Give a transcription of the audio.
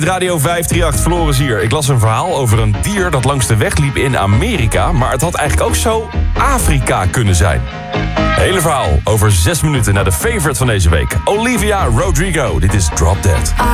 Radio 538 Floris hier. Ik las een verhaal over een dier dat langs de weg liep in Amerika, maar het had eigenlijk ook zo Afrika kunnen zijn. Hele verhaal over 6 minuten naar de favorite van deze week. Olivia Rodrigo. Dit is Drop Dead.